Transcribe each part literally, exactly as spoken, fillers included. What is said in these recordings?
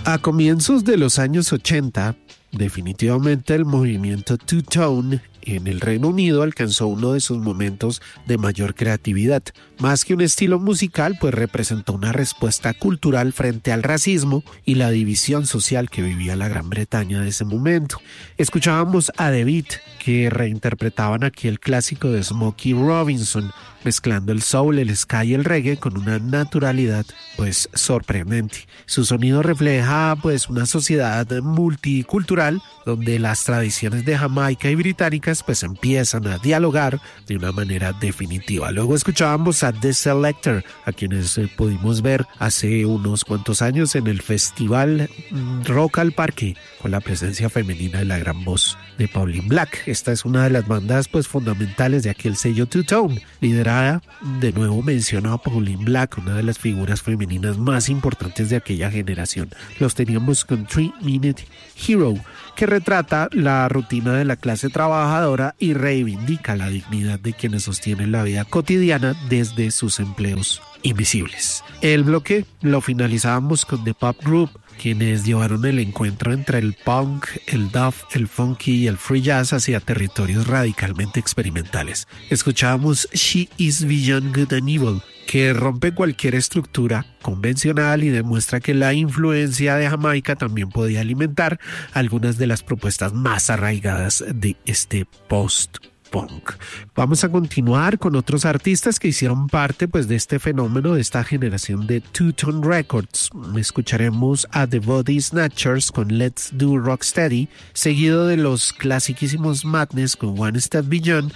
A comienzos de los años ochenta, definitivamente el movimiento two-tone en el Reino Unido alcanzó uno de sus momentos de mayor creatividad. Más que un estilo musical, pues representó una respuesta cultural frente al racismo y la división social que vivía la Gran Bretaña de ese momento. Escuchábamos a The Beat, que reinterpretaban aquí el clásico de Smokey Robinson, mezclando el soul, el ska y el reggae con una naturalidad pues sorprendente. Su sonido refleja pues una sociedad multicultural donde las tradiciones de Jamaica y británicas pues empiezan a dialogar de una manera definitiva. Luego escuchábamos a The Selector, a quienes eh, pudimos ver hace unos cuantos años en el festival Rock al Parque, con la presencia femenina de la gran voz de Pauline Black. Esta es una de las bandas pues fundamentales de aquel sello two-tone, liderada, de nuevo menciono a Pauline Black, una de las figuras femeninas más importantes de aquella generación. Los teníamos con Three Minute Hero, que retrata la rutina de la clase trabajadora y reivindica la dignidad de quienes sostienen la vida cotidiana desde sus empleos invisibles. El bloque lo finalizábamos con The Pop Group, quienes llevaron el encuentro entre el punk, el dub, el funky y el free jazz hacia territorios radicalmente experimentales. Escuchábamos She Is Beyond Good and Evil, que rompe cualquier estructura convencional y demuestra que la influencia de Jamaica también podía alimentar algunas de las propuestas más arraigadas de este post punk. Vamos a continuar con otros artistas que hicieron parte pues de este fenómeno, de esta generación de Two-Tone Records. Escucharemos a The Body Snatchers con Let's Do Rocksteady, seguido de los clasiquísimos Madness con One Step Beyond,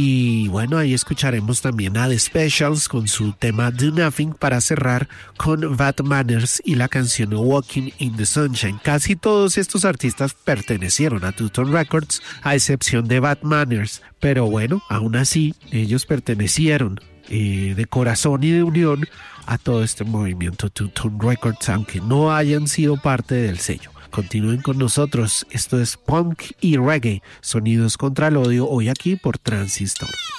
y bueno, ahí escucharemos también a The Specials con su tema Do Nothing, para cerrar con Bad Manners y la canción Walking in the Sunshine. Casi todos estos artistas pertenecieron a Two-Tone Records, a excepción de Bad Manners, pero bueno, aún así ellos pertenecieron eh, de corazón y de unión a todo este movimiento Two-Tone Records, aunque no hayan sido parte del sello. Continúen con nosotros, esto es punk y reggae, sonidos contra el odio, hoy aquí por Transistor.